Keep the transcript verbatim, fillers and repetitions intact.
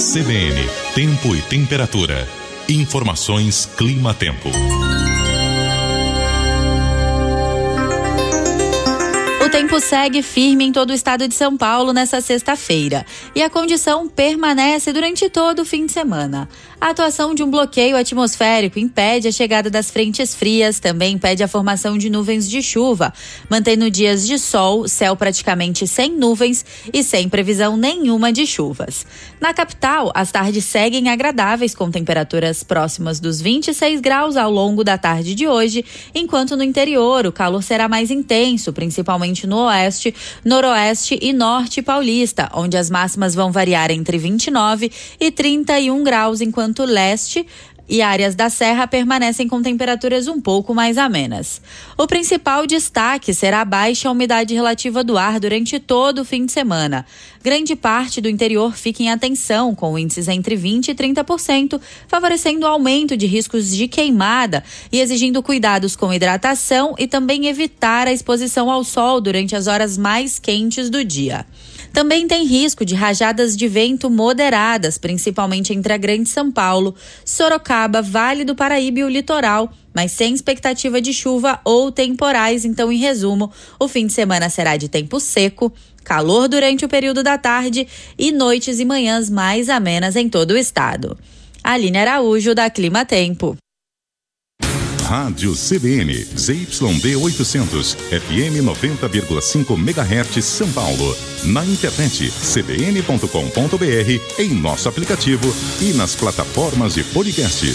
C B N, tempo e temperatura. Informações Clima-Tempo. O tempo segue firme em todo o estado de São Paulo nesta sexta-feira e a condição permanece durante todo o fim de semana. A atuação de um bloqueio atmosférico impede a chegada das frentes frias, também impede a formação de nuvens de chuva, mantendo dias de sol, céu praticamente sem nuvens e sem previsão nenhuma de chuvas. Na capital, as tardes seguem agradáveis, com temperaturas próximas dos vinte e seis graus ao longo da tarde de hoje, enquanto no interior o calor será mais intenso, principalmente no oeste, noroeste e norte paulista, onde as máximas vão variar entre vinte e nove e trinta e um graus, enquanto o leste e áreas da serra permanecem com temperaturas um pouco mais amenas. O principal destaque será a baixa umidade relativa do ar durante todo o fim de semana. Grande parte do interior fica em atenção, com índices entre vinte e trinta por cento, favorecendo o aumento de riscos de queimada e exigindo cuidados com hidratação e também evitar a exposição ao sol durante as horas mais quentes do dia. Também tem risco de rajadas de vento moderadas, principalmente entre a Grande São Paulo, Sorocaba, Vale do Paraíba e o litoral, mas sem expectativa de chuva ou temporais. Então, em resumo, o fim de semana será de tempo seco, calor durante o período da tarde e noites e manhãs mais amenas em todo o estado. Aline Araújo, da Clima Tempo. Rádio C B N, Z Y D oitocentos, F M noventa vírgula cinco megahertz, São Paulo. Na internet, c b n ponto com ponto b r, em nosso aplicativo e nas plataformas de podcast.